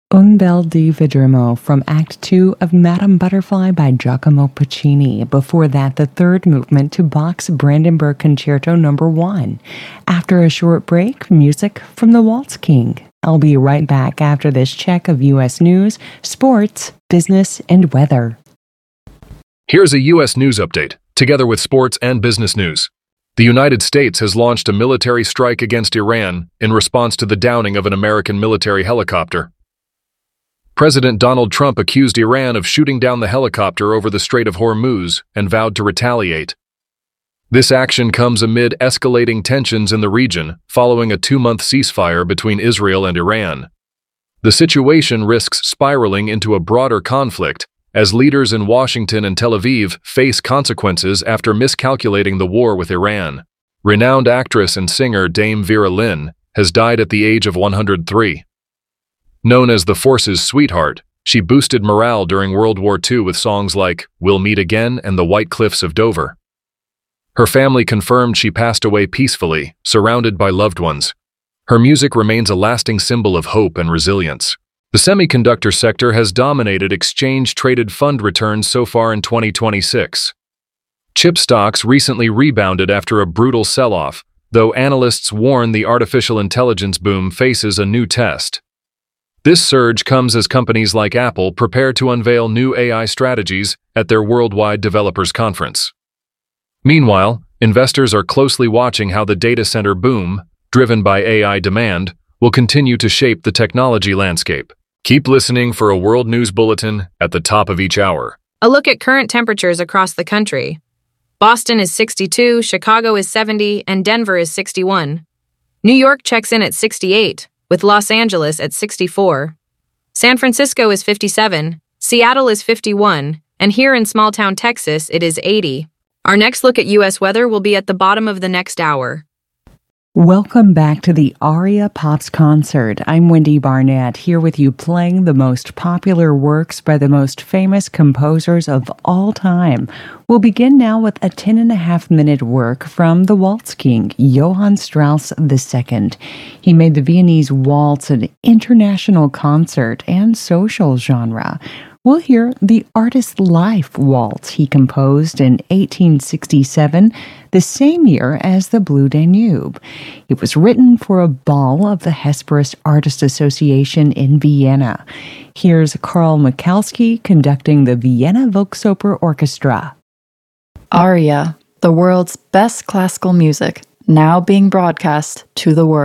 Un bel di vedremo from Act 2 of Madame Butterfly by Giacomo Puccini. Before that, the third movement to Bach's Brandenburg Concerto No. 1. After a short break, music from the Waltz King. I'll be right back after this check of U.S. news, sports, business, and weather. Here's a U.S. news update, together with sports and business news. The United States has launched a military strike against Iran in response to the downing of an American military helicopter. President Donald Trump accused Iran of shooting down the helicopter over the Strait of Hormuz and vowed to retaliate. This action comes amid escalating tensions in the region following a 2-month ceasefire between Israel and Iran. The situation risks spiraling into a broader conflict as leaders in Washington and Tel Aviv face consequences after miscalculating the war with Iran. Renowned actress and singer Dame Vera Lynn has died at the age of 103. Known as the Force's sweetheart, she boosted morale during World War II with songs like We'll Meet Again and The White Cliffs of Dover. Her family confirmed she passed away peacefully, surrounded by loved ones. Her music remains a lasting symbol of hope and resilience. The semiconductor sector has dominated exchange-traded fund returns so far in 2026. Chip stocks recently rebounded after a brutal sell-off, though analysts warn the artificial intelligence boom faces a new test. This surge comes as companies like Apple prepare to unveil new AI strategies at their Worldwide Developers Conference. Meanwhile, investors are closely watching how the data center boom, driven by AI demand, will continue to shape the technology landscape. Keep listening for a World News Bulletin at the top of each hour. A look at current temperatures across the country. Boston is 62, Chicago is 70, and Denver is 61. New York checks in at 68, with Los Angeles at 64. San Francisco is 57, Seattle is 51, and here in small-town Texas, it is 80. Our next look at U.S. weather will be at the bottom of the next hour. Welcome back to the Aria Pops Concert. I'm Wendy Barnett, here with you playing the most popular works by the most famous composers of all time. We'll begin now with a 10.5-minute work from the Waltz King, Johann Strauss II. He made the Viennese waltz an international concert and social genre. We'll hear the Artist's Life Waltz he composed in 1867, the same year as the Blue Danube. It was written for a ball of the Hesperus Artist Association in Vienna. Here's Karl Mikalski conducting the Vienna Volksoper Orchestra. Aria, the world's best classical music, now being broadcast to the world.